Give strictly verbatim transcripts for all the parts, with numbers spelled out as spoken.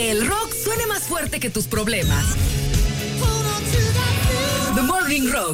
que el rock suene más fuerte que tus problemas. The Morning Rock.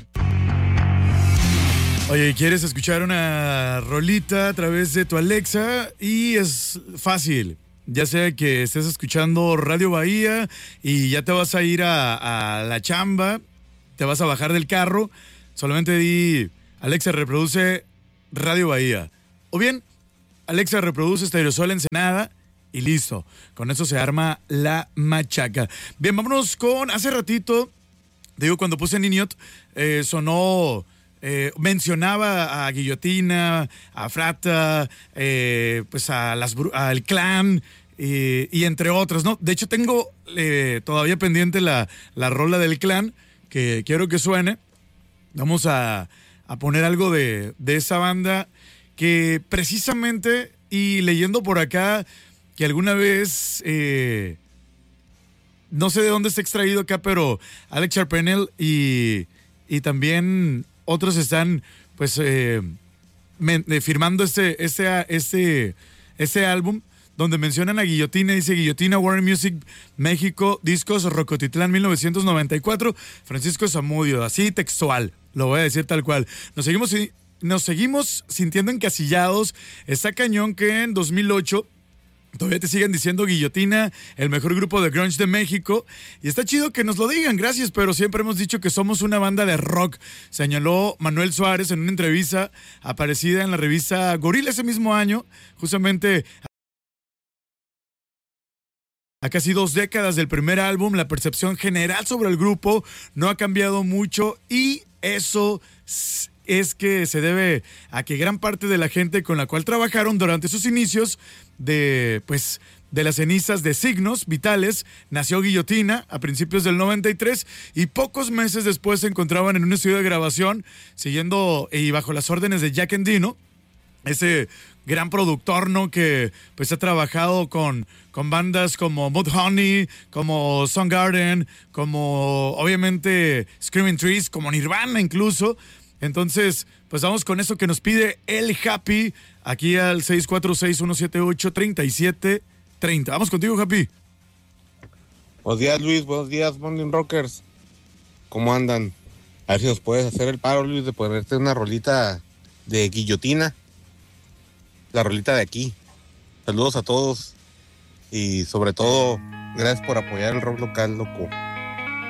Oye, ¿quieres escuchar una rolita a través de tu Alexa? Y es fácil. Ya sea que estés escuchando Radio Bahía y ya te vas a ir a, a la chamba, te vas a bajar del carro, solamente di, Alexa, reproduce Radio Bahía. O bien, Alexa, reproduce Stereosol Ensenada y listo. Con eso se arma la machaca. Bien, vámonos con, hace ratito, digo, cuando puse Niniot, eh, sonó... Eh, mencionaba a Guillotina, a Frata, eh, pues a las, al Clan eh, y entre otros, ¿no? De hecho, tengo eh, todavía pendiente la, la rola del Clan, que quiero que suene. Vamos a, a poner algo de, de esa banda que precisamente, y leyendo por acá, que alguna vez, eh, no sé de dónde está extraído acá, pero Alex Charpenel y, y también... otros están, pues, eh, me, eh, firmando este, este, este, este álbum, donde mencionan a Guillotina, dice Guillotina, Warner Music, México, Discos, Rocotitlán, mil novecientos noventa y cuatro, Francisco Zamudio, así textual, lo voy a decir tal cual. Nos seguimos, nos seguimos sintiendo encasillados. Está cañón que en dos mil ocho... todavía te siguen diciendo Guillotina, el mejor grupo de grunge de México. Y está chido que nos lo digan, gracias, pero siempre hemos dicho que somos una banda de rock. Señaló Manuel Suárez en una entrevista aparecida en la revista Gorila ese mismo año, justamente a casi dos décadas del primer álbum. La percepción general sobre el grupo no ha cambiado mucho y eso es que se debe a que gran parte de la gente con la cual trabajaron durante sus inicios de, pues, de las cenizas de Signos Vitales, nació Guillotina a principios del noventa y tres y pocos meses después se encontraban en un estudio de grabación siguiendo y bajo las órdenes de Jack Endino, ese gran productor, ¿no? Que pues ha trabajado con, con bandas como Mudhoney, como Soundgarden, como obviamente Screaming Trees, como Nirvana incluso. Entonces, pues vamos con eso que nos pide el Happy, aquí al seis cuatro seis, uno siete ocho, tres siete tres cero. Vamos contigo, Happy. Buenos días, Luis. Buenos días, Morning Rockers. ¿Cómo andan? A ver si nos puedes hacer el paro, Luis, de ponerte una rolita de Guillotina. La rolita de aquí. Saludos a todos. Y sobre todo, gracias por apoyar el rock local, loco.